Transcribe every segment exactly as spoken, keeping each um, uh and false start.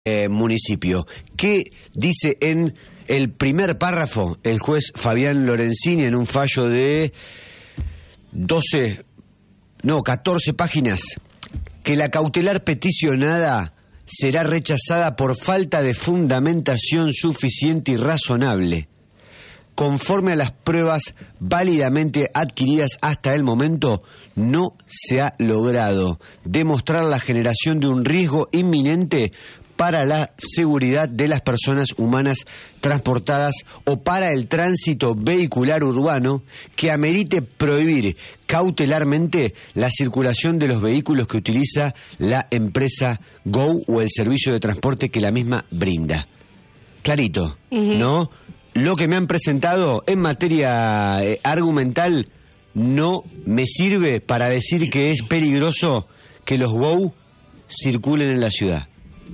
eh, municipio. ¿Qué dice en el primer párrafo el juez Fabián Lorenzini en un fallo de doce, no, catorce páginas? Que la cautelar peticionada será rechazada por falta de fundamentación suficiente y razonable, conforme a las pruebas válidamente adquiridas hasta el momento. No se ha logrado demostrar la generación de un riesgo inminente para la seguridad de las personas humanas transportadas o para el tránsito vehicular urbano que amerite prohibir cautelarmente la circulación de los vehículos que utiliza la empresa Go o el servicio de transporte que la misma brinda. Clarito, uh-huh. ¿No? Lo que me han presentado en materia eh, argumental no me sirve para decir que es peligroso que los Go circulen en la ciudad.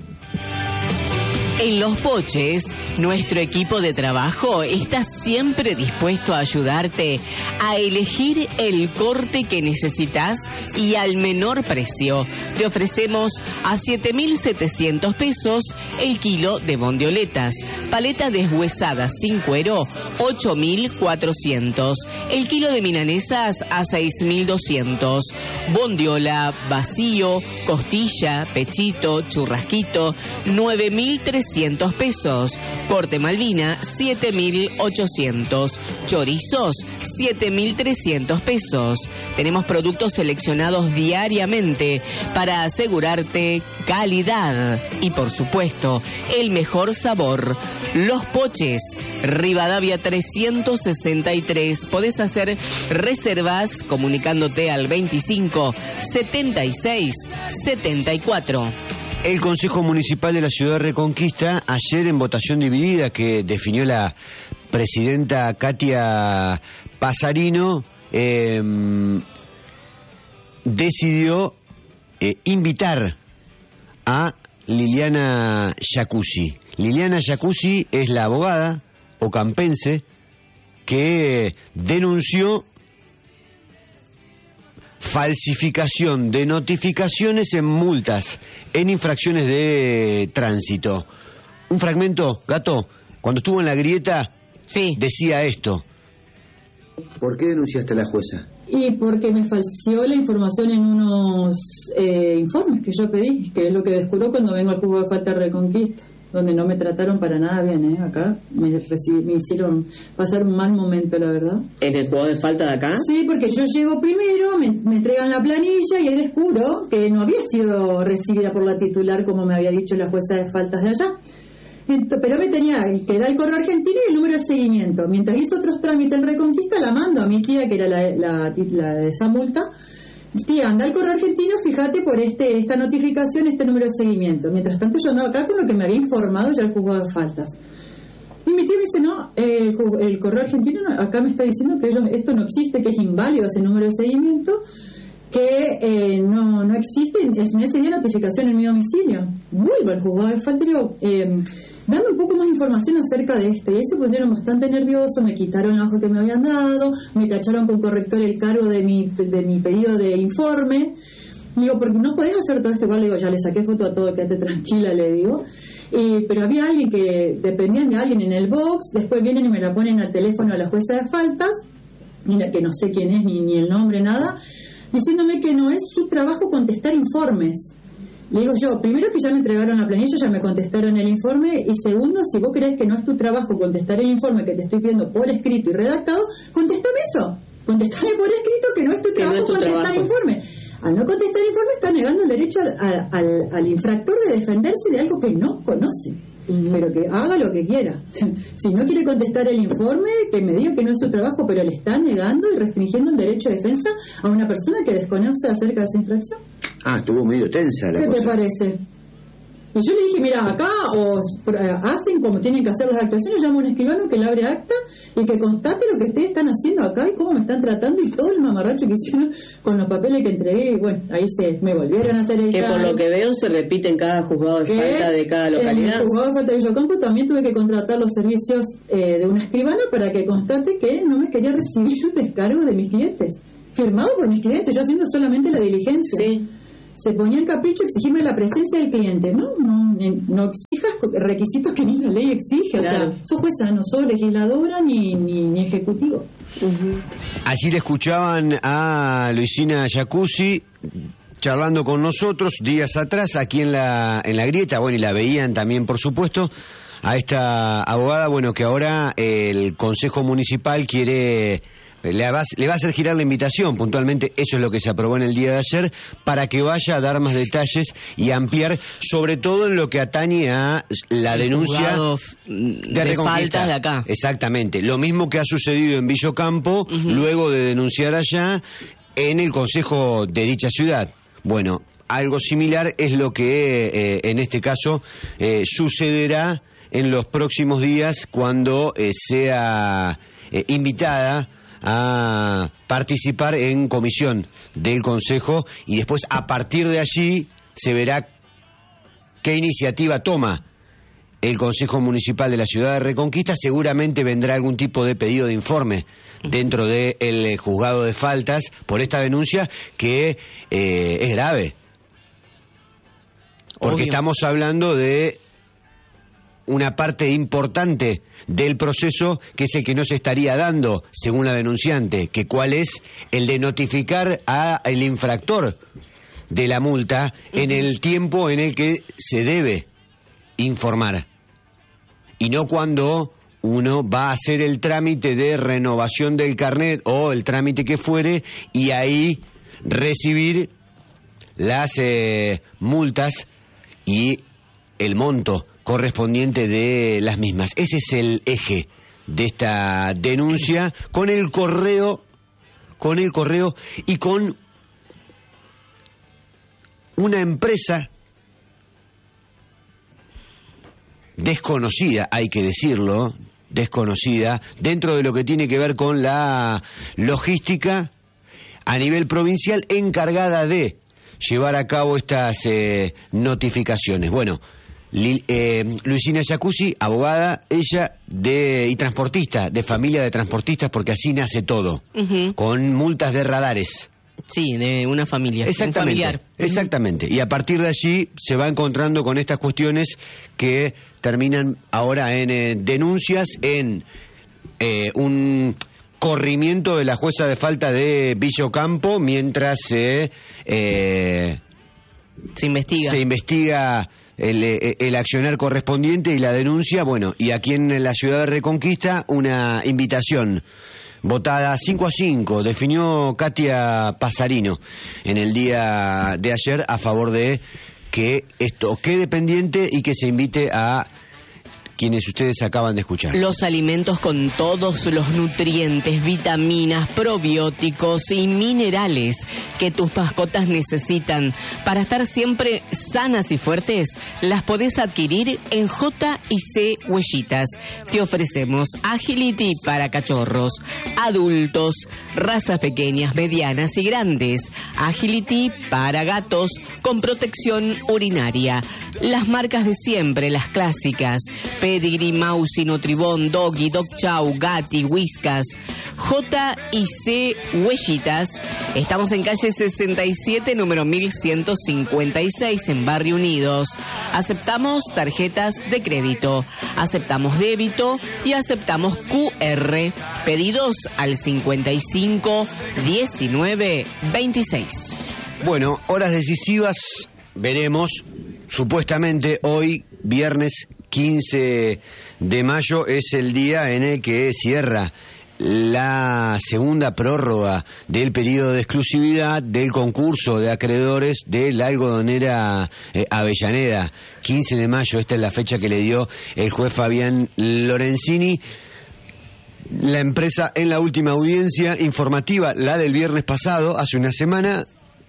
En Los Poches, nuestro equipo de trabajo está siempre dispuesto a ayudarte a elegir el corte que necesitas y al menor precio. Te ofrecemos a siete mil setecientos pesos el kilo de bondioletas. Paleta deshuesada sin cuero, ocho mil cuatrocientos. El kilo de milanesas a seis mil doscientos. Bondiola, vacío, costilla, pechito, churrasquito, nueve mil trescientos pesos. Corte Malvina, siete mil ochocientos. Chorizos, siete mil trescientos pesos. Tenemos productos seleccionados diariamente para asegurarte calidad y, por supuesto, el mejor sabor. Los Poches, Rivadavia trescientos sesenta y tres. Podés hacer reservas comunicándote al veinticinco setenta y seis setenta y cuatro. El Consejo Municipal de la Ciudad de Reconquista, ayer en votación dividida que definió la presidenta Katia Pasarino, eh, decidió eh, invitar a Liliana Jacuzzi. Liliana Jacuzzi es la abogada ocampense que denunció falsificación de notificaciones en multas, en infracciones de tránsito. Un fragmento, Gato, cuando estuvo en la grieta, sí, decía esto. ¿Por qué denunciaste a la jueza? Y porque me falseó la información en unos eh, informes que yo pedí, que es lo que descubro cuando vengo al juzgado de falta de Reconquista, donde no me trataron para nada bien, ¿eh? Acá me, recibí, me hicieron pasar un mal momento, la verdad. ¿En el juzgado de falta de acá? Sí, porque yo llego primero, me, me entregan la planilla y ahí descubro que no había sido recibida por la titular como me había dicho la jueza de faltas de allá. Entonces, pero me tenía que dar el correo argentino y el número de seguimiento. Mientras hizo otros trámites en Reconquista, la mando a mi tía, que era la, la, la de esa multa. Tía, anda al correo argentino, fíjate por este esta notificación, este número de seguimiento. Mientras tanto yo andaba acá con lo que me había informado ya el juzgado de faltas. Y mi tía me dice, no, el, el correo argentino acá me está diciendo que ellos, esto no existe, que es inválido ese número de seguimiento, que eh, no no existe, es en ese día notificación en mi domicilio. Vuelvo al juzgado de faltas y digo, eh, dame un poco más de información acerca de esto. Y ahí se pusieron bastante nerviosos, me quitaron la hoja que me habían dado, me tacharon con corrector el cargo de mi de mi pedido de informe. Y digo, porque no podés hacer todo esto igual. Le digo, ya le saqué foto a todo, quédate tranquila, le digo. Y, pero había alguien que, dependían de alguien en el box, después vienen y me la ponen al teléfono a la jueza de faltas, que no sé quién es, ni, ni el nombre, nada, diciéndome que no es su trabajo contestar informes. Le digo yo, primero que ya me entregaron la planilla, ya me contestaron el informe, y segundo, si vos crees que no es tu trabajo contestar el informe que te estoy pidiendo por escrito y redactado, contéstame eso, contestame por escrito que no es tu trabajo no es tu contestar trabajo. Informe. Al no contestar informe está negando el derecho al, al, al infractor de defenderse de algo que no conoce, uh-huh. Pero que haga lo que quiera. Si no quiere contestar el informe, que me diga que no es su trabajo, pero le está negando y restringiendo el derecho de defensa a una persona que desconoce acerca de esa infracción. Ah, estuvo medio tensa la ¿Qué cosa. te parece? Y yo le dije, mira, acá os hacen como tienen que hacer las actuaciones, llamo a un escribano que le abre acta y que constate lo que ustedes están haciendo acá y cómo me están tratando y todo el mamarracho que hicieron con los papeles que entregué. Y bueno, ahí se me volvieron a hacer el que cargo. Por lo que veo se repite en cada juzgado de falta de cada localidad. En el juzgado de falta de Villocampo también tuve que contratar los servicios eh, de una escribana para que constate que no me quería recibir descargo de mis clientes, firmado por mis clientes, yo haciendo solamente la diligencia. Sí. se ponía el capricho de exigirme la presencia del cliente. No, no, no exijas requisitos que ni la ley exige. Claro. O sea, sos jueza, no sos legisladora ni, ni, ni ejecutivo. Uh-huh. Allí le escuchaban a Luisina Jacuzzi charlando con nosotros días atrás aquí en la en la grieta, bueno, y la veían también, por supuesto, a esta abogada, bueno, que ahora el Consejo Municipal quiere, le va, le va a hacer girar la invitación, puntualmente eso es lo que se aprobó en el día de ayer, para que vaya a dar más detalles y ampliar, sobre todo en lo que atañe a la el denuncia de, de faltas de acá. Exactamente, lo mismo que ha sucedido en Villocampo, uh-huh. luego de denunciar allá en el Consejo de dicha ciudad. Bueno, algo similar es lo que eh, en este caso eh, sucederá en los próximos días cuando eh, sea eh, invitada a participar en comisión del Consejo, y después a partir de allí se verá qué iniciativa toma el Consejo Municipal de la Ciudad de Reconquista. Seguramente vendrá algún tipo de pedido de informe dentro del juzgado de faltas por esta denuncia que eh, es grave, porque Obvio. Estamos hablando de una parte importante del proceso que es el que no se estaría dando según la denunciante, que cuál es el de notificar al infractor de la multa uh-huh. en el tiempo en el que se debe informar, y no cuando uno va a hacer el trámite de renovación del carnet o el trámite que fuere y ahí recibir las eh, multas y el monto correspondiente de las mismas. Ese es el eje de esta denuncia, con el correo, con el correo y con una empresa desconocida, hay que decirlo, desconocida, dentro de lo que tiene que ver con la logística a nivel provincial, encargada de llevar a cabo estas eh, notificaciones. Bueno, Lil, eh, Luisina Jacuzzi, abogada, ella de y transportista, de familia de transportistas, porque así nace todo, uh-huh. con multas de radares. Sí, de una familia, exactamente, un familiar. Exactamente, y a partir de allí se va encontrando con estas cuestiones que terminan ahora en eh, denuncias, en eh, un corrimiento de la jueza de falta de Villocampo, mientras se eh, se investiga. Se investiga el, el accionar correspondiente y la denuncia. Bueno, y aquí en la ciudad de Reconquista, una invitación votada cinco a cinco, definió Katia Pasarino en el día de ayer a favor de que esto quede pendiente y que se invite a quienes ustedes acaban de escuchar. Los alimentos con todos los nutrientes, vitaminas, probióticos y minerales que tus mascotas necesitan para estar siempre sanas y fuertes, las podés adquirir en J y C Huellitas. Te ofrecemos Agility para cachorros, adultos, razas pequeñas, medianas y grandes. Agility para gatos con protección urinaria. Las marcas de siempre, las clásicas: Pedigree, Mausi, Nutribón, Doggy, Dog Chow, Gatti, Whiskas. J y C Huellitas. Estamos en calle sesenta y siete, número mil ciento cincuenta y seis, en Barrio Unidos. Aceptamos tarjetas de crédito, aceptamos débito y aceptamos Q R. Pedidos al cincuenta y cinco, diecinueve, veintiséis. Bueno, horas decisivas, veremos. Supuestamente hoy, viernes quince de mayo, es el día en el que cierra la segunda prórroga del periodo de exclusividad del concurso de acreedores de la algodonera eh, Avellaneda. quince de mayo, esta es la fecha que le dio el juez Fabián Lorenzini. La empresa, en la última audiencia informativa, la del viernes pasado, hace una semana,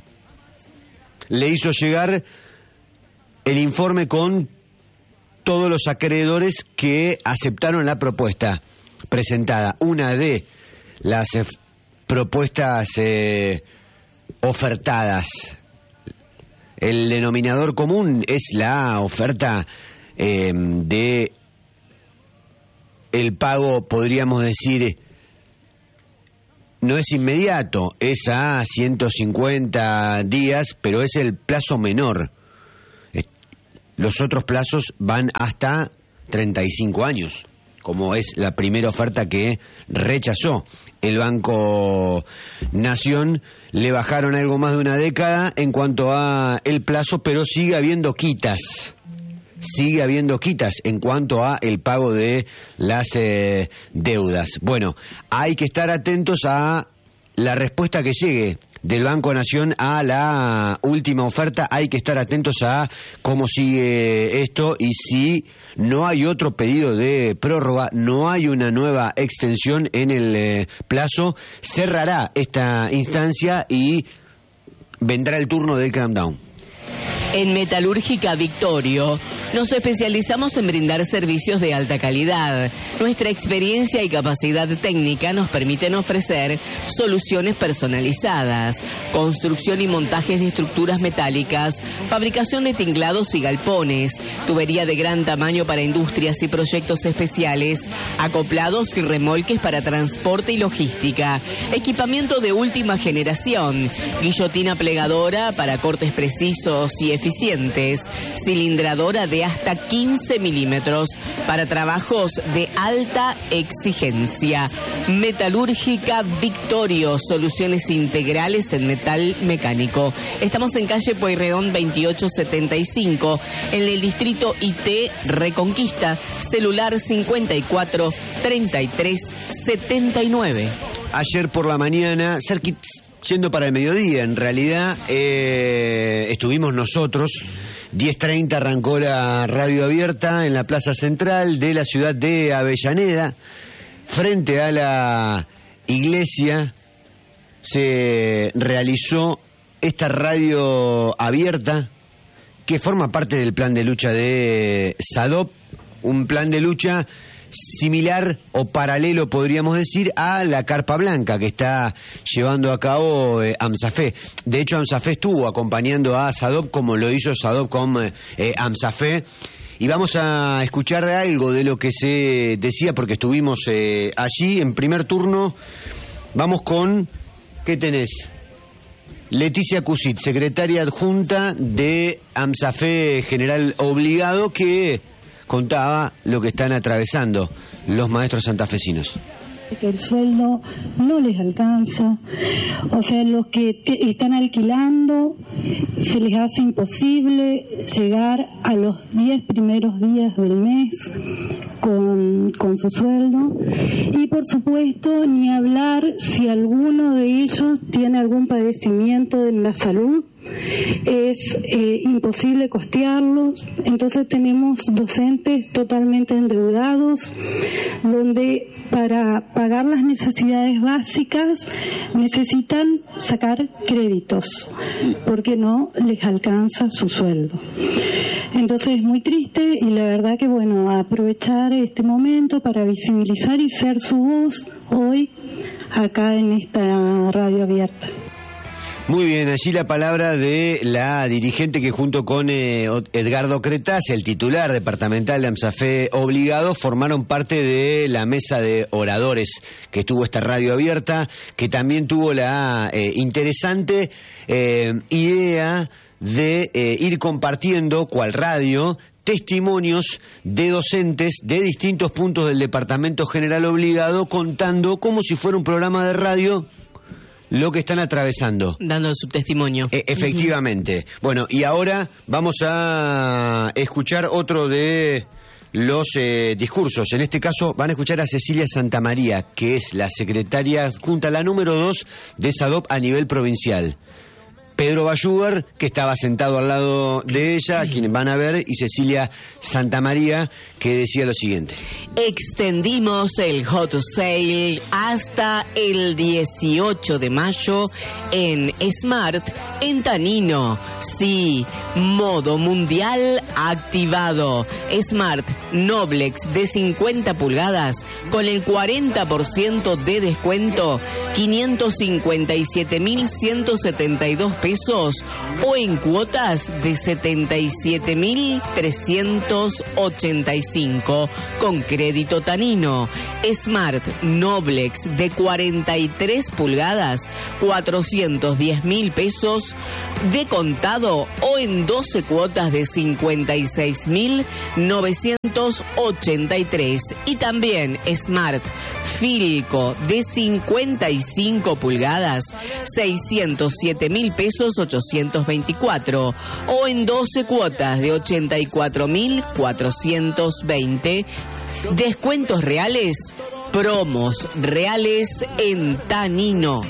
le hizo llegar el informe con todos los acreedores que aceptaron la propuesta presentada. Una de las eh, propuestas eh, ofertadas, el denominador común es la oferta eh, de el pago, podríamos decir, no es inmediato, es a ciento cincuenta días, pero es el plazo menor. Los otros plazos van hasta treinta y cinco años, como es la primera oferta que rechazó el Banco Nación. Le bajaron algo más de una década en cuanto a el plazo, pero sigue habiendo quitas. Sigue habiendo quitas en cuanto a el pago de las eh, deudas. Bueno, hay que estar atentos a la respuesta que llegue del Banco Nación a la última oferta. Hay que estar atentos a cómo sigue esto y si no hay otro pedido de prórroga, no hay una nueva extensión en el eh, plazo, cerrará esta instancia y vendrá el turno del countdown. En Metalúrgica Victorio nos especializamos en brindar servicios de alta calidad. Nuestra experiencia y capacidad técnica nos permiten ofrecer soluciones personalizadas, construcción y montajes de estructuras metálicas, fabricación de tinglados y galpones, tubería de gran tamaño para industrias y proyectos especiales, acoplados y remolques para transporte y logística, equipamiento de última generación, guillotina plegadora para cortes precisos y eficientes, cilindradora de hasta quince milímetros para trabajos de alta exigencia. Metalúrgica Victorio, soluciones integrales en metal mecánico. Estamos en calle Pueyrredón veintiocho setenta y cinco, en el distrito I T Reconquista, celular cincuenta y cuatro treinta y tres setenta y nueve. Ayer por la mañana, cerquita, yendo para el mediodía, en realidad, eh, estuvimos nosotros. diez treinta arrancó la radio abierta en la Plaza Central de la ciudad de Avellaneda. Frente a la iglesia se realizó esta radio abierta que forma parte del plan de lucha de SADOP, un plan de lucha similar o paralelo, podríamos decir, a la Carpa Blanca que está llevando a cabo eh, AMSAFE. De hecho, AMSAFE estuvo acompañando a SADOP como lo hizo SADOP con eh, AMSAFE. Y vamos a escuchar de algo de lo que se decía, porque estuvimos eh, allí en primer turno. Vamos con... ¿Qué tenés? Leticia Cusit, secretaria adjunta de AMSAFE General Obligado, que contaba lo que están atravesando los maestros santafesinos. Que el sueldo no les alcanza, o sea, los que te están alquilando se les hace imposible llegar a los diez primeros días del mes con, con su sueldo, y por supuesto ni hablar si alguno de ellos tiene algún padecimiento en la salud. Es eh, imposible costearlos. Entonces tenemos docentes totalmente endeudados, donde para pagar las necesidades básicas necesitan sacar créditos porque no les alcanza su sueldo. Entonces es muy triste, y la verdad que bueno, aprovechar este momento para visibilizar y ser su voz hoy acá en esta radio abierta. Muy bien, allí la palabra de la dirigente que junto con eh, Edgardo Cretaz, el titular departamental de AMSAFE Obligado, formaron parte de la mesa de oradores que tuvo esta radio abierta, que también tuvo la eh, interesante eh, idea de eh, ir compartiendo, cual radio, testimonios de docentes de distintos puntos del Departamento General Obligado, contando como si fuera un programa de radio lo que están atravesando. Dando su testimonio. E- efectivamente. Uh-huh. Bueno, y ahora vamos a escuchar otro de los eh, discursos. En este caso van a escuchar a Cecilia Santamaría, que es la secretaria adjunta, la número dos de SADOP a nivel provincial. Pedro Bayúgar, que estaba sentado al lado de ella, a quienes van a ver, y Cecilia Santamaría, que decía lo siguiente. Extendimos el hot sale hasta el dieciocho de mayo en Smart, en Tanino. Sí, modo mundial activado. Smart Noblex de cincuenta pulgadas con el cuarenta por ciento de descuento, quinientos cincuenta y siete mil ciento setenta y dos pesos pesos o en cuotas de setenta y siete mil trescientos ochenta y cinco con crédito Tanino. Smart Noblex de cuarenta y tres pulgadas, cuatrocientos diez mil pesos de contado o en doce cuotas de cincuenta y seis mil novecientos ochenta y tres. Y también Smart Filco de cincuenta y cinco pulgadas, seiscientos siete mil pesos ochocientos veinticuatro o en doce cuotas de ochenta y cuatro mil cuatrocientos veinte. Descuentos reales, promos reales en Tanino.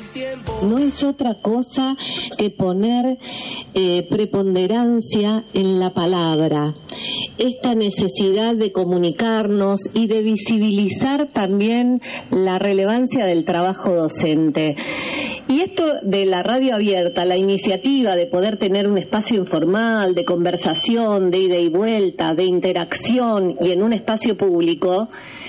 No es otra cosa que poner eh, preponderancia en la palabra. Esta necesidad de comunicarnos y de visibilizar también la relevancia del trabajo docente. Y esto de la radio abierta, la iniciativa de poder tener un espacio informal, de conversación, de ida y vuelta, de interacción y en un espacio público,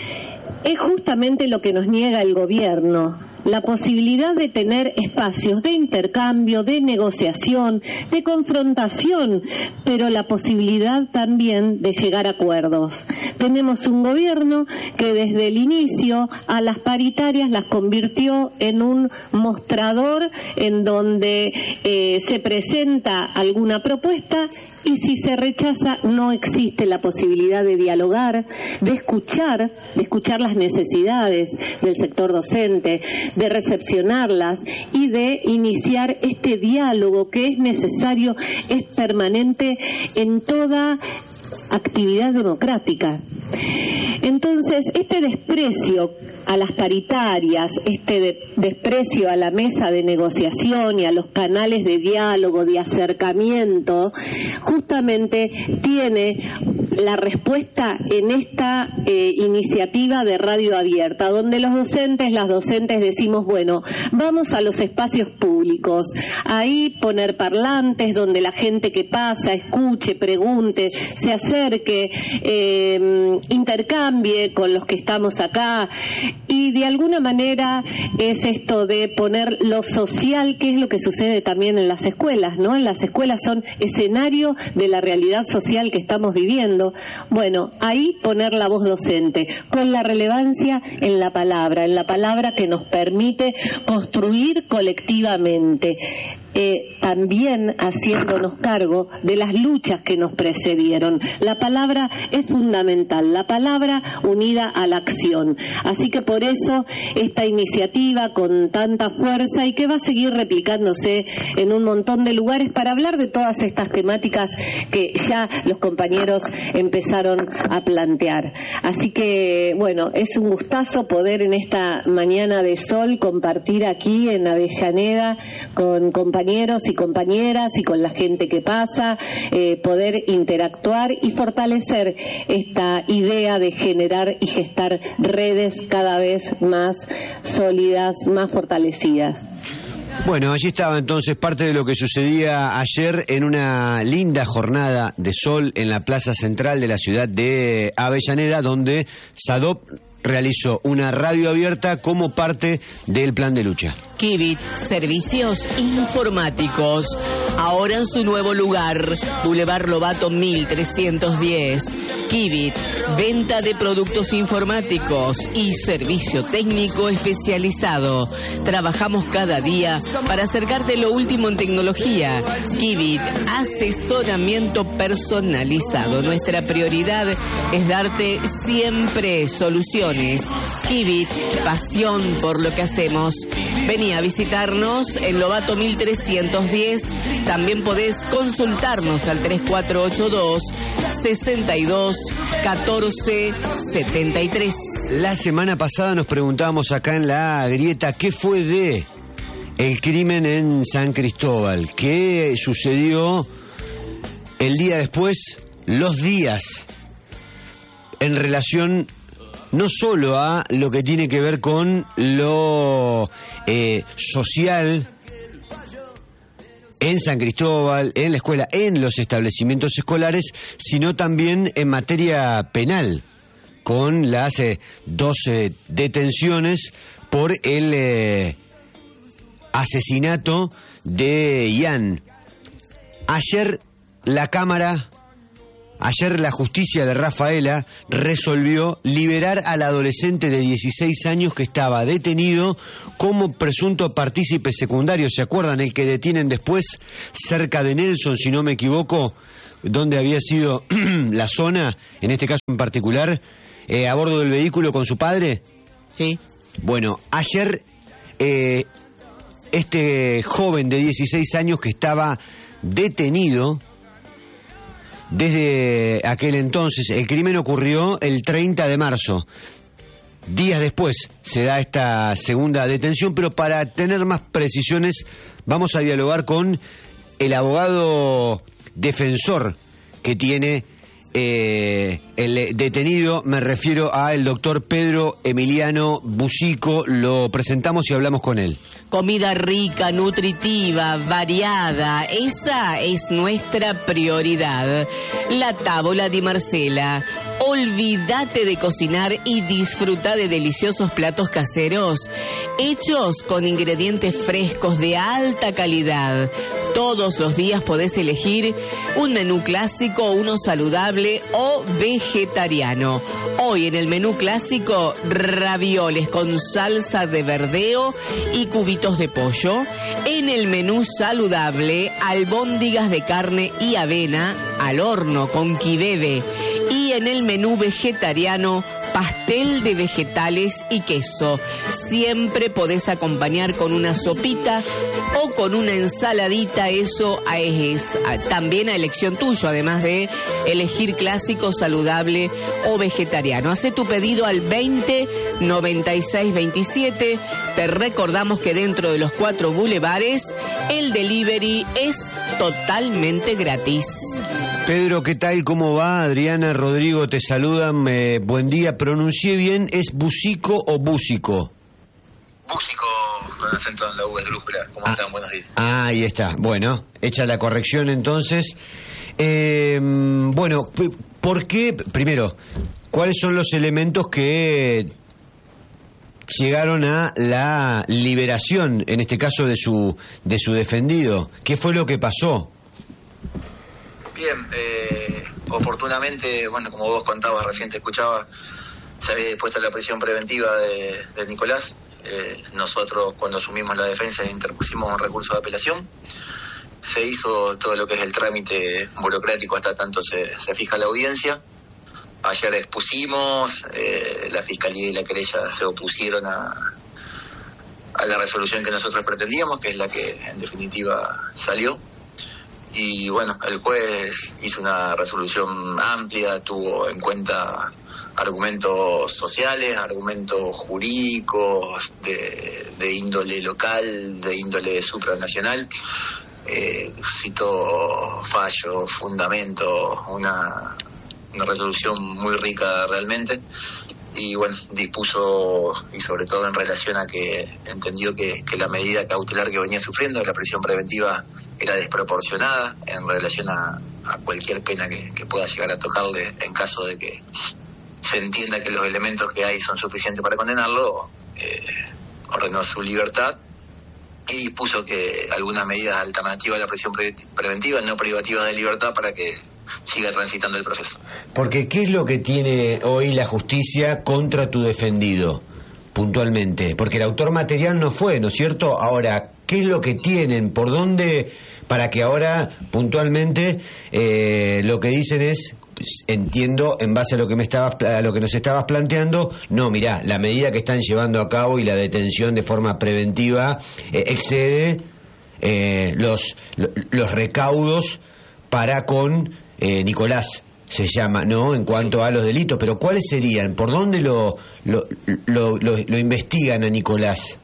es justamente lo que nos niega el gobierno. La posibilidad de tener espacios de intercambio, de negociación, de confrontación, pero la posibilidad también de llegar a acuerdos. Tenemos un gobierno que desde el inicio a las paritarias las convirtió en un mostrador en donde eh, se presenta alguna propuesta y si se rechaza no existe la posibilidad de dialogar, de escuchar, de escuchar las necesidades del sector docente, de recepcionarlas y de iniciar este diálogo que es necesario, es permanente en toda actividad democrática. Entonces, este desprecio a las paritarias, este de, desprecio a la mesa de negociación y a los canales de diálogo, de acercamiento, justamente tiene la respuesta en esta eh, iniciativa de radio abierta, donde los docentes, las docentes decimos, bueno, vamos a los espacios públicos, ahí poner parlantes donde la gente que pasa, escuche, pregunte, se acerque, eh, intercambie con los que estamos acá. Y de alguna manera es esto de poner lo social, que es lo que sucede también en las escuelas, ¿no? En las escuelas son escenario de la realidad social que estamos viviendo. Bueno, ahí poner la voz docente, con la relevancia en la palabra, en la palabra que nos permite construir colectivamente. Eh, también haciéndonos cargo de las luchas que nos precedieron. La palabra es fundamental, la palabra unida a la acción. Así que por eso esta iniciativa con tanta fuerza y que va a seguir replicándose en un montón de lugares para hablar de todas estas temáticas que ya los compañeros empezaron a plantear. Así que, bueno, es un gustazo poder en esta mañana de sol compartir aquí en Avellaneda con compañeros compañeros y compañeras y con la gente que pasa, eh, poder interactuar y fortalecer esta idea de generar y gestar redes cada vez más sólidas, más fortalecidas. Bueno, allí estaba entonces parte de lo que sucedía ayer en una linda jornada de sol en la plaza central de la ciudad de Avellaneda, donde SADOP realizó una radio abierta como parte del plan de lucha. Kibit, servicios informáticos. Ahora en su nuevo lugar, Boulevard Lobato mil trescientos diez. Kibit, venta de productos informáticos y servicio técnico especializado. Trabajamos cada día para acercarte lo último en tecnología. Kibit, asesoramiento personalizado. Nuestra prioridad es darte siempre soluciones. Kibit, pasión por lo que hacemos. Vení a visitarnos en Lobato mil trescientos diez. También podés consultarnos al tres cuatro ocho dos, sesenta y dos, catorce, setenta y tres. La semana pasada nos preguntábamos acá en La Grieta qué fue de el crimen en San Cristóbal, qué sucedió el día después, los días, en relación no solo a lo que tiene que ver con lo eh, social en San Cristóbal, en la escuela, en los establecimientos escolares, sino también en materia penal, con las eh, doce detenciones por el eh, asesinato de Ian. Ayer la Cámara, ayer la justicia de Rafaela resolvió liberar al adolescente de dieciséis años que estaba detenido como presunto partícipe secundario. ¿Se acuerdan? El que detienen después cerca de Nelson, si no me equivoco, donde había sido la zona, en este caso en particular, eh, a bordo del vehículo con su padre. Sí. Bueno, ayer eh, este joven de dieciséis años que estaba detenido desde aquel entonces, el crimen ocurrió el treinta de marzo. Días después se da esta segunda detención, pero para tener más precisiones vamos a dialogar con el abogado defensor que tiene eh, el detenido. Me refiero al doctor Pedro Emiliano Busico. Lo presentamos y hablamos con él. Comida rica, nutritiva, variada, esa es nuestra prioridad. La Tavola di Marcela. Olvídate de cocinar y disfruta de deliciosos platos caseros, hechos con ingredientes frescos de alta calidad. Todos los días podés elegir un menú clásico, uno saludable o vegetariano. Hoy en el menú clásico, ravioles con salsa de verdeo y cubitos de pollo. En el menú saludable, albóndigas de carne y avena al horno con quibebe. Y en el menú vegetariano, pastel de vegetales y queso. Siempre podés acompañar con una sopita o con una ensaladita. Eso es también a elección tuya, además de elegir clásico, saludable o vegetariano. Hacé tu pedido al veinte noventa y seis veintisiete. Te recordamos que dentro de los cuatro bulevares el delivery es totalmente gratis. Pedro, ¿qué tal? ¿Cómo va? Adriana, Rodrigo, te saludan. Eh, buen día. ¿Pronuncié bien? ¿Es Busico o Búsico? Búsico, con acento en la U esdrújula. ¿Cómo ah, están? Buenos días. Ah, ahí está. Bueno, hecha la corrección entonces. Eh, bueno, ¿por qué? Primero, ¿cuáles son los elementos que llegaron a la liberación, en este caso de su, de su defendido? ¿Qué fue lo que pasó? Bien, eh, oportunamente, bueno, como vos contabas, recién te escuchaba, se había dispuesto la prisión preventiva de, de Nicolás. Eh, nosotros, cuando asumimos la defensa, interpusimos un recurso de apelación. Se hizo todo lo que es el trámite burocrático hasta tanto se, se fija la audiencia. Ayer expusimos, eh, la Fiscalía y la querella se opusieron a, a la resolución que nosotros pretendíamos, que es la que en definitiva salió. Y bueno, el juez hizo una resolución amplia, tuvo en cuenta argumentos sociales, argumentos jurídicos, de, de índole local, de índole supranacional. Eh, citó fallos, fundamentos, una, una resolución muy rica realmente. Y bueno, dispuso, y sobre todo en relación a que entendió que, que la medida cautelar que venía sufriendo, la prisión preventiva, era desproporcionada en relación a, a cualquier pena que, que pueda llegar a tocarle en caso de que se entienda que los elementos que hay son suficientes para condenarlo. Eh, ordenó su libertad y dispuso que algunas medidas alternativas a la prisión pre- preventiva, no privativas de libertad, para que siga transitando el proceso. Porque ¿qué es lo que tiene hoy la justicia contra tu defendido, puntualmente? Porque el autor material no fue, ¿no es cierto? Ahora, ¿qué es lo que tienen? ¿Por dónde? Para que ahora, puntualmente, eh, lo que dicen es, entiendo, en base a lo que me estabas, a lo que nos estabas planteando, no, mirá, la medida que están llevando a cabo y la detención de forma preventiva eh, excede eh, los, los recaudos para con eh, Nicolás, se llama, ¿no? En cuanto a los delitos, pero ¿cuáles serían? ¿Por dónde lo, lo, lo, lo, lo investigan a Nicolás?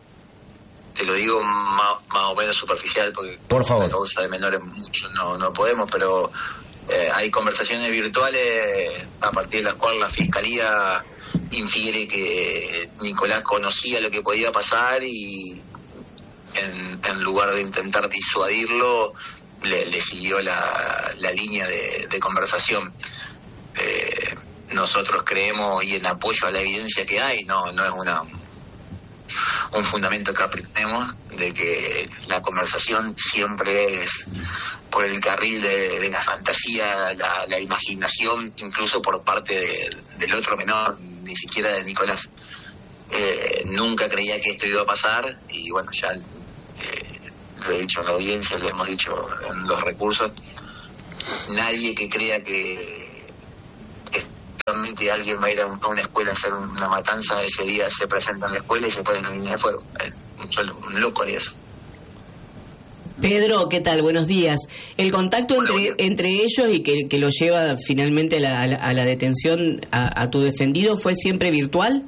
Te lo digo más, más o menos superficial, porque por favor, la causa de menores mucho no, no podemos, pero eh, hay conversaciones virtuales a partir de las cuales la Fiscalía infiere que Nicolás conocía lo que podía pasar y en, en lugar de intentar disuadirlo, le, le siguió la, la línea de, de conversación. Eh, nosotros creemos, y en apoyo a la evidencia que hay, no, no es una un fundamento que aprendemos de que la conversación siempre es por el carril de, de la fantasía, la, la imaginación, incluso por parte de, del otro menor, ni siquiera de Nicolás. Eh, nunca creía que esto iba a pasar y bueno, ya eh, lo he dicho en la audiencia, lo hemos dicho en los recursos. Nadie que crea que realmente alguien va a ir a una escuela a hacer una matanza, ese día se presenta en la escuela y se pone en la línea de fuego. Un loco haría eso. Pedro, ¿qué tal? Buenos días. El contacto Hola, entre entre ellos y que, que lo lleva finalmente a la, a la, a la detención a, a tu defendido, ¿fue siempre virtual?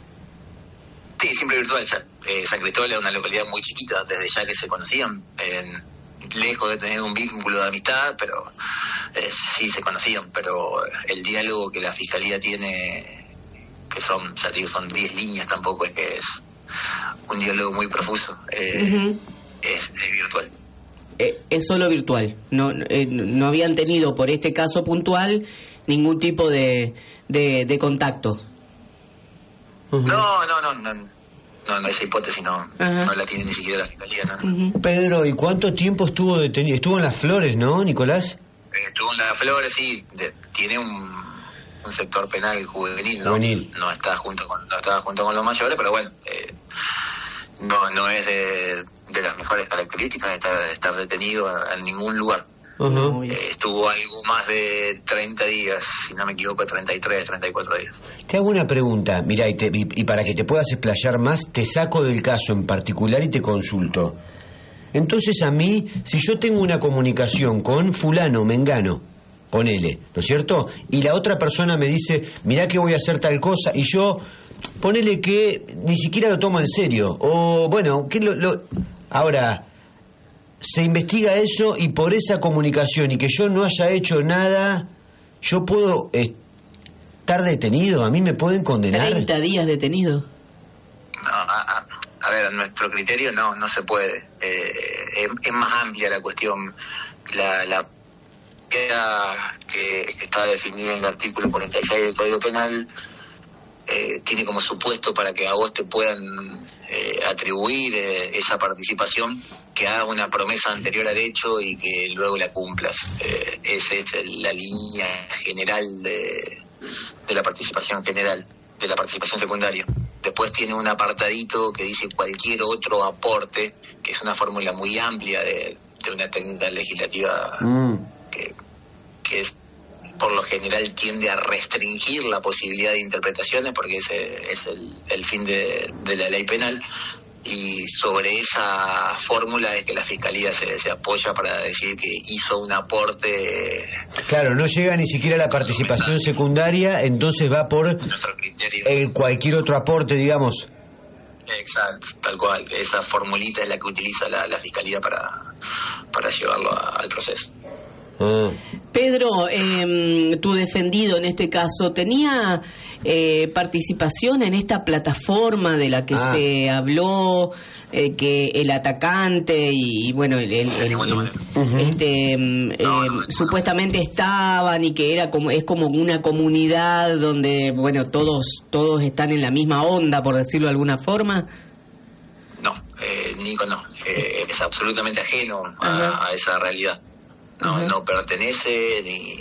Sí, siempre virtual. Ya. Eh, San Cristóbal es una localidad muy chiquita, desde ya que se conocían, eh, lejos de tener un vínculo de amistad, pero eh, sí se conocían, pero el diálogo que la Fiscalía tiene, que son, ya te digo, son diez líneas, tampoco es que es un diálogo muy profuso, eh, uh-huh. es, es virtual. Eh, es solo virtual, no, eh, no habían tenido por este caso puntual ningún tipo de, de, de contacto. Uh-huh. No, no, no, no. No, no, esa hipótesis no, no la tiene ni siquiera la Fiscalía, ¿no? Uh-huh. Pedro, ¿y cuánto tiempo estuvo detenido? Estuvo en Las Flores, ¿no, Nicolás? Eh, estuvo en Las Flores, sí. De, tiene un, un sector penal juvenil, ¿no? Juvenil. No está junto con, no está junto con los mayores, pero bueno, eh, no no es de, de las mejores características de estar, de estar detenido en ningún lugar. Uh-huh. Eh, estuvo algo más de treinta días, si no me equivoco, treinta y tres, treinta y cuatro días. Te hago una pregunta, mirá, y, te, y, y para que te puedas explayar más, te saco del caso en particular y te consulto. Entonces a mí, si yo tengo una comunicación con fulano, mengano, ponele, ¿no es cierto? Y la otra persona me dice, mirá que voy a hacer tal cosa, y yo, ponele que ni siquiera lo tomo en serio, o bueno, que lo, lo... ahora... se investiga eso y por esa comunicación y que yo no haya hecho nada, yo puedo estar detenido, a mí me pueden condenar. treinta días detenido. No, a, a, a ver, a nuestro criterio no no se puede. Eh, es, es más amplia la cuestión. La, la que, que está definida en el artículo cuarenta y seis del Código Penal eh, tiene como supuesto para que a vos te puedan eh, atribuir eh, esa participación que haga una promesa anterior al hecho y que luego la cumplas. Eh, esa es el, la línea general de, de la participación general, de la participación secundaria. Después tiene un apartadito que dice cualquier otro aporte, que es una fórmula muy amplia de, de una técnica legislativa mm. que, que es, por lo general tiende a restringir la posibilidad de interpretaciones porque ese es el, el fin de, de la ley penal. Y sobre esa fórmula es que la Fiscalía se, se apoya para decir que hizo un aporte. Claro, no llega ni siquiera a la participación secundaria, entonces va por el cualquier otro aporte, digamos. Exacto, tal cual. Esa formulita es la que utiliza la, la Fiscalía para, para llevarlo a, al proceso. Ah. Pedro, eh, tu defendido en este caso, ¿tenía eh, participación en esta plataforma de la que ah. se habló, eh, que el atacante y, y bueno, el, el, el, el, uh-huh. este, eh, no, no, no, supuestamente estaban y que era como es como una comunidad donde, bueno, todos todos están en la misma onda, por decirlo de alguna forma? No, eh, Nico no, eh, es absolutamente ajeno a, uh-huh. a esa realidad. No, uh-huh. no pertenece ni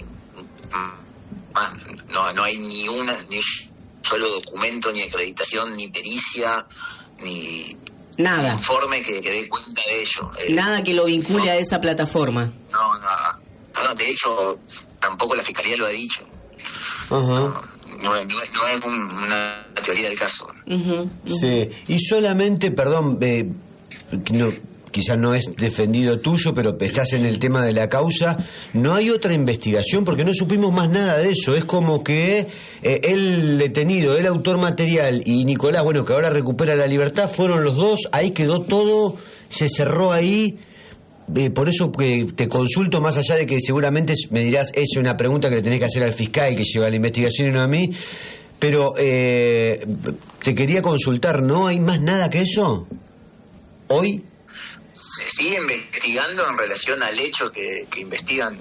más, no no hay ni una ni solo documento, ni acreditación, ni pericia, ni nada, ni informe que, que dé cuenta de ello. Eh, nada que lo vincule no, a esa plataforma. No, no, no, de hecho tampoco la Fiscalía lo ha dicho. Uh-huh. No, no, no, no es un, una teoría del caso. Uh-huh, uh-huh. Sí, y solamente, perdón, eh, no, quizás no es defendido tuyo, pero estás en el tema de la causa, no hay otra investigación porque no supimos más nada de eso. Es como que eh, el detenido, el autor material y Nicolás, bueno, que ahora recupera la libertad, fueron los dos, ahí quedó todo, se cerró ahí. Eh, por eso que te consulto, más allá de que seguramente me dirás, es una pregunta que le tenés que hacer al fiscal que lleva la investigación y no a mí, pero eh, te quería consultar, ¿no hay más nada que eso? ¿Hoy? Se sigue investigando en relación al hecho que, que investigan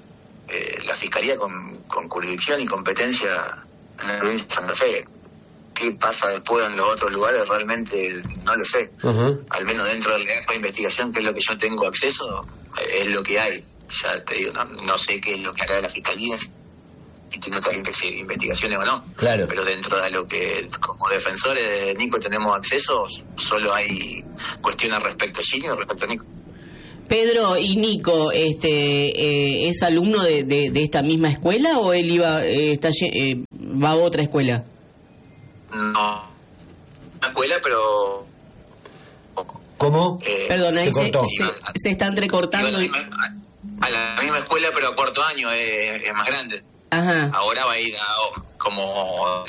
eh, la Fiscalía con, con jurisdicción y competencia en la provincia de Santa Fe. qué pasa después en los otros lugares realmente no lo sé. Uh-huh. Al menos dentro de la investigación, que es lo que yo tengo acceso, es lo que hay. Ya te digo, no, no sé qué es lo que hará la Fiscalía, si tiene otras investigaciones o no. Claro. Pero dentro de lo que como defensores de Nico tenemos acceso, solo hay cuestiones respecto a Gino y respecto a Nico. Pedro, ¿y Nico este eh, es alumno de, de, de esta misma escuela o él iba eh, está, eh, va a otra escuela? No, una escuela, pero... ¿Cómo? Eh, Perdón, ahí se, se, a, se está entrecortando. A la, misma, a, a la misma escuela, pero a cuarto año, es, es más grande. Ajá. Ahora va a ir a, como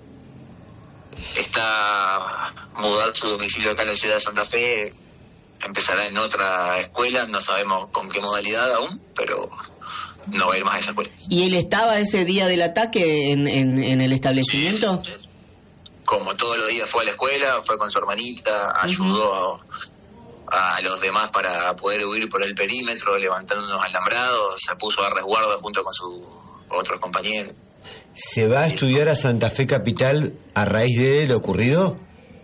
está mudar su domicilio acá en la ciudad de Santa Fe, empezará en otra escuela, no sabemos con qué modalidad aún, pero no va a ir más a esa escuela. ¿Y él estaba ese día del ataque en, en, en el establecimiento? Sí, sí. Como todos los días fue a la escuela, fue con su hermanita, ayudó uh-huh. a, a los demás para poder huir por el perímetro, levantando unos alambrados, se puso a resguardo junto con sus otros compañeros. ¿Se va a estudiar a Santa Fe Capital a raíz de lo ocurrido?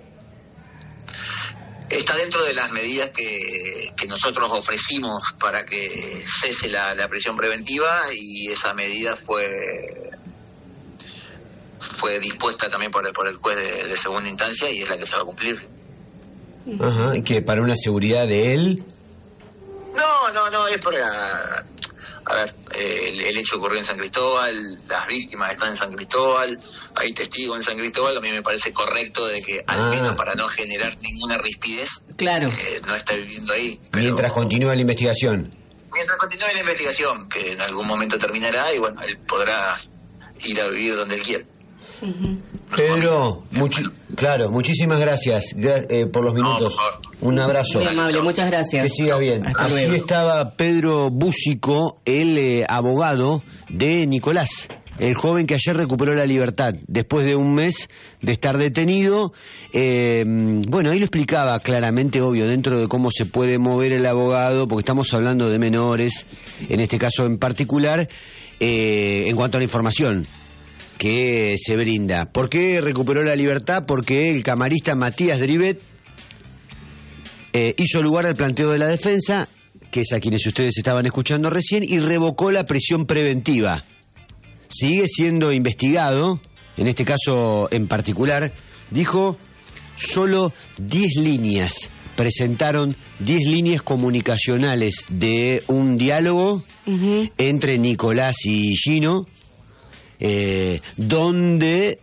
Está dentro de las medidas que, que nosotros ofrecimos para que cese la, la prisión preventiva, y esa medida fue fue dispuesta también por el, por el juez de, de segunda instancia, y es la que se va a cumplir. Ajá, ¿que para una seguridad de él? No, no, no, es por la... A ver, eh, el, el hecho ocurrió en San Cristóbal, las víctimas están en San Cristóbal, hay testigos en San Cristóbal, a mí me parece correcto de que, al ah. menos para no generar ninguna rispidez, claro. eh, no está viviendo ahí. Pero, mientras continúa la investigación. Mientras continúe la investigación, que en algún momento terminará, y bueno, él podrá ir a vivir donde él quiera. Uh-huh. Pedro, muchi- claro, muchísimas gracias eh, por los minutos. No, un abrazo. Muy amable, muchas gracias. Que siga bien. Hasta Así luego. estaba Pedro Búsico, el eh, abogado de Nicolás, el joven que ayer recuperó la libertad después de un mes de estar detenido. Eh, bueno, ahí lo explicaba claramente, obvio, dentro de cómo se puede mover el abogado, porque estamos hablando de menores, en este caso en particular, eh, en cuanto a la información que se brinda. ¿Por qué recuperó la libertad? Porque el camarista Matías Drivet eh, hizo lugar al planteo de la defensa, que es a quienes ustedes estaban escuchando recién, y revocó la prisión preventiva. Sigue siendo investigado, en este caso en particular, dijo, solo diez líneas, presentaron diez líneas comunicacionales de un diálogo uh-huh. entre Nicolás y Gino, Eh, donde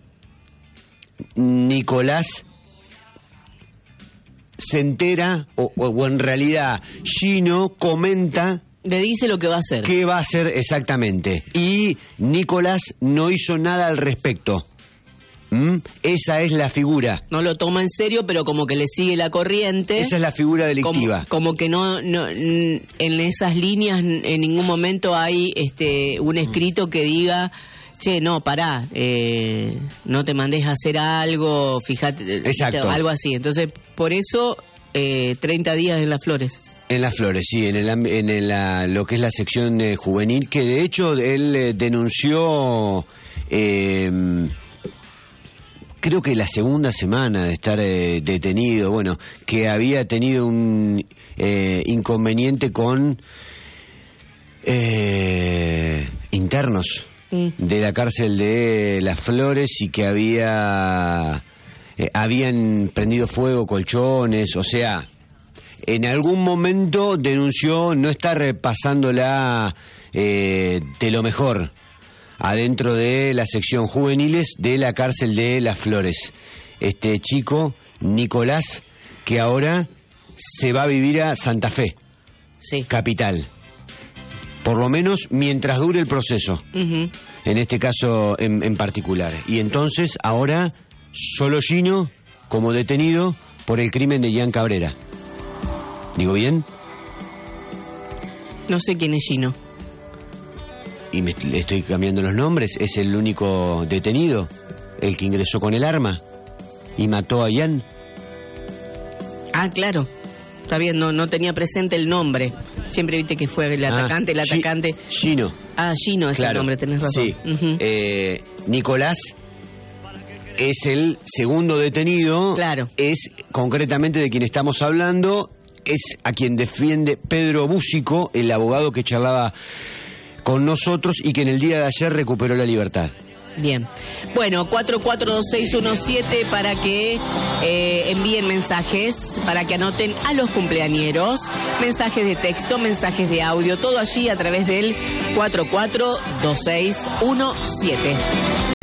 Nicolás se entera, o, o en realidad Gino comenta, le dice lo que va a hacer. ¿Qué va a hacer exactamente? Y Nicolás no hizo nada al respecto. ¿Mm? Esa es la figura. No lo toma en serio, pero como que le sigue la corriente. Esa es la figura delictiva. Como, como que no, no, en esas líneas en ningún momento hay este un escrito que diga, che, no, pará, eh, no te mandes a hacer algo, fíjate, exacto, algo así. Entonces, por eso, eh, treinta días en Las Flores. En Las Flores, sí, en, el, en el, la, lo que es la sección eh, juvenil, que de hecho él eh, denunció... Eh, creo que la segunda semana de estar eh, detenido, bueno, que había tenido un eh, inconveniente con eh, internos mm. de la cárcel de Las Flores, y que había eh, habían prendido fuego colchones, o sea, en algún momento denunció no estar pasándola eh, de lo mejor adentro de la sección juveniles de la cárcel de Las Flores. Este chico, Nicolás, que ahora se va a vivir a Santa Fe, sí. capital. Por lo menos mientras dure el proceso, uh-huh. en este caso en, en particular. Y entonces, ahora, solo Gino como detenido por el crimen de Ian Cabrera. ¿Digo bien? No sé quién es Gino. Y me le estoy cambiando los nombres. Es el único detenido, el que ingresó con el arma y mató a Ian. Ah, claro. Está bien, no, no tenía presente el nombre. Siempre viste que fue el atacante, ah, el atacante. Gino. Ah, Gino es claro. El nombre, tenés razón. Sí. Uh-huh. Eh, Nicolás es el segundo detenido. Claro. Es concretamente de quien estamos hablando, es a quien defiende Pedro Búsico, el abogado que charlaba con nosotros y que en el día de ayer recuperó la libertad. Bien. Bueno, cuatro cuatro dos seis uno siete para que eh, envíen mensajes, para que anoten a los cumpleañeros, mensajes de texto, mensajes de audio, todo allí a través del cuatro cuatro dos seis uno siete.